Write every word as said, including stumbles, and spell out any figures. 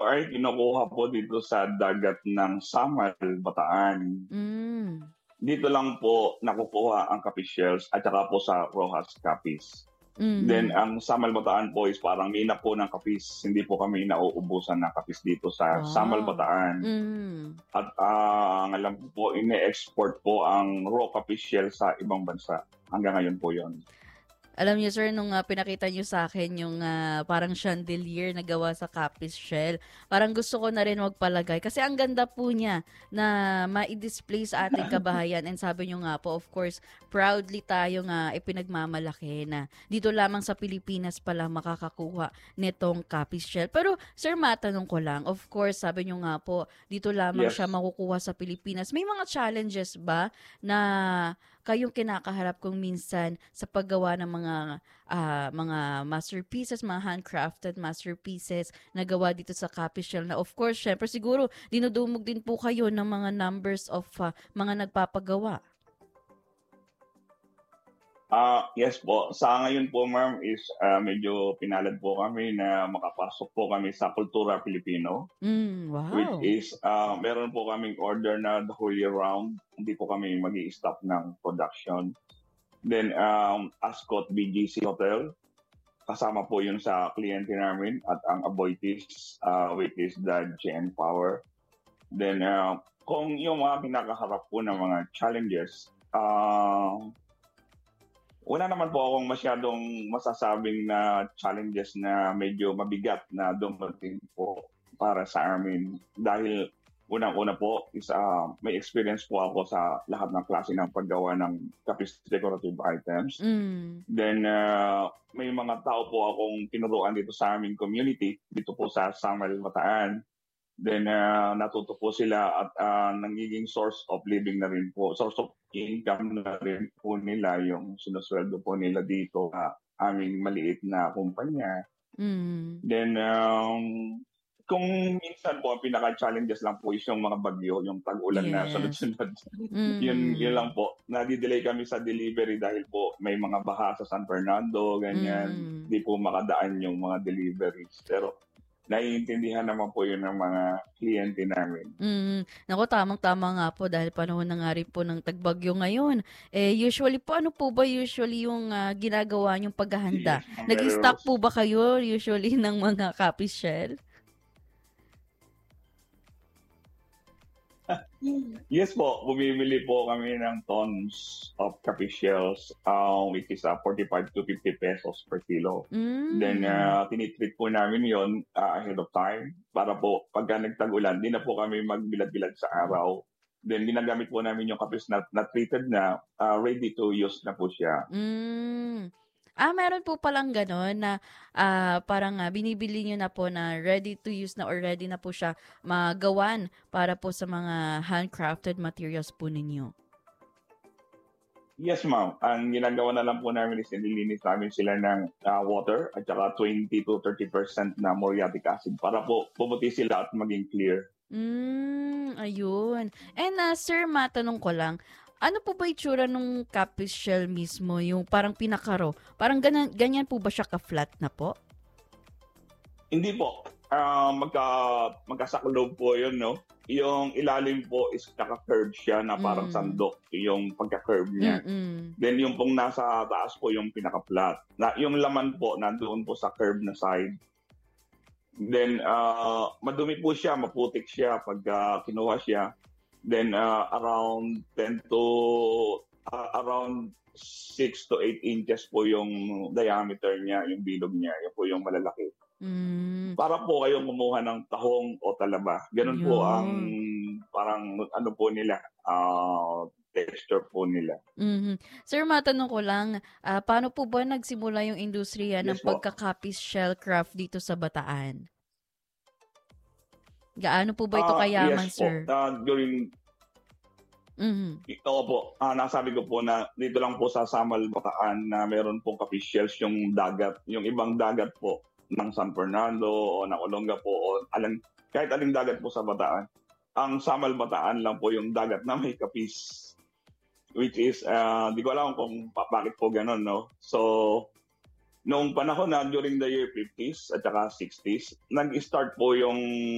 ay kinukuha po dito sa dagat ng Samal, Bataan. Hmm. Dito lang po nakukuha ang coffee shells at saka po sa Rojas Coffees. Then Mhm. ang Samal, Bataan po is parang mina po ng kapis. Hindi po kami nauubusan ng kapis dito sa Samal, Wow. Bataan. Mhm. At ah, ang alam ko po, ine-export po ang raw coffee shell sa ibang bansa. Hanggang ngayon po yon. Alam niyo sir, nung ah, pinakita niyo sa akin yung ah, parang chandelier na gawa sa Capiz shell, parang gusto ko na rin magpalagay kasi ang ganda po niya na ma-display sa ating kabahayan, and sabi niyo nga po, of course, proudly tayo nga ipinagmamalaki na dito lamang sa Pilipinas pala makakakuha nitong Capiz shell. Pero sir, matanong ko lang, of course, sabi niyo nga po, dito lamang siya Yes. makukuha sa Pilipinas. May mga challenges ba na kayong kinakaharap kung minsan sa paggawa ng mga ah, mga masterpieces, mga handcrafted masterpieces na gawa dito sa Capiz shell, na of course, syempre siguro dinudumog din po kayo ng mga numbers of ah, mga nagpapagawa. Ah, yes po. Sa ngayon po, ma'am, is ah, medyo pinalad po kami na makapasok po kami sa kultura Pilipino, Mm, which wow. is ah, meron po kaming order na the whole year round. Hindi po kami mag-i-stop ng production. Then, um, Ascot B G C Hotel, kasama po yun sa kliyente namin, at ang Aboitiz, uh, which is the G N Power. Then, uh, kung yung mga pinakaharap po ng mga challenges, uh, wala naman po akong masyadong masasabing na challenges na medyo mabigat na dumating po para sa amin. Dahil unang-una po is uh, may experience po ako sa lahat ng klase ng paggawa ng Capiz decorative items. Mm. Then uh, may mga tao po akong tinuruan dito sa aming community, dito po sa Samal, Bataan. Then uh, natuto po sila at uh, nagiging source of living na rin po, source of income na rin po nila yung sinusweldo po nila dito sa aming maliit na kumpanya. Mm. Then um, kung minsan po ang pinaka-challenges lang po is yung mga bagyo, yung tag-ulan na Yes. sunod-sunod. yun, Mm. yun lang po. Nadi-delay kami sa delivery dahil po may mga baha sa San Fernando, ganyan. Mm. Di po makadaan yung mga deliveries. Pero naiintindihan naman po yun ng mga kliyente namin. Mm. Naku, tamang-tama nga po dahil panahon na nga rin po ng tagbagyo ngayon. Eh, usually po, ano po ba usually yung ah, ginagawa niyong paghahanda? Yes, Ma'am Nag-stock Rose. po ba kayo usually ng mga Capiz shell? Yes po, bumibili po kami ng tons of coffee shells, uh, which is uh, forty-five to fifty pesos per kilo. Then Mm. uh, tinitreat po namin yon uh, ahead of time para po pagka nagtag-ulan, di na po kami magbilad-bilad sa araw. Then ginagamit po namin yung coffee na, na treated na, uh, ready to use na po siya. Mm. Ah, meron po palang gano'n na ah, parang ah, binibili niyo na po na ready to use na or ready na po siya magawan para po sa mga handcrafted materials po ninyo. Yes, ma'am. Ang ginagawa na lang po namin is nililinis namin sila ng uh, water at saka twenty to thirty percent na muriatic acid para po pumuti sila at maging clear. Hmm, ayun. And ah, sir, matanong ko lang, ano po ba itsura nung Capiz shell mismo, yung parang pinaka-raw? Parang ganyan, ganyan po ba siya ka-flat na po? Hindi po. Ah, magka magkasaklob po 'yun, no? Yung ilalim po is naka-curve siya na parang Mm. sandok yung pagka-curve niya. Mm-mm. Then yung pong nasa taas po yung pinaka-flat. Na yung laman po nandoon po sa curve na side. Then ah, madumi po siya, maputik siya pagka kinuha siya. Then uh, around ten to uh, around six to eight inches po yung diameter niya, yung bilog niya. Yan po yung malalaki. Mm. Para po kayong kumuha ng tahong o talaba. Ganun po ang Yun. parang ano po nila, uh, texture po nila. Mhm. Sir, matanong ko lang, ah, paano po ba nagsimula yung industriya ng Yes po. pagka-Capiz shell craft dito sa Bataan? Gaano po ba ito Ah, kayaman, yes po. sir? Uh, during Mhm. ito po, ah, nasabi ko po na dito lang po sa Samal, Bataan na meron pong coffee shells yung dagat. Yung ibang dagat po ng San Fernando o ng Olonga po o alang, kahit aling dagat po sa Bataan. Ang Samal, Bataan lang po yung dagat na may kapis. Which is, uh, di ko alam kung pa- bakit po ganun, no? So, noong panahon na during the year fifties at saka sixties, nag-start po yung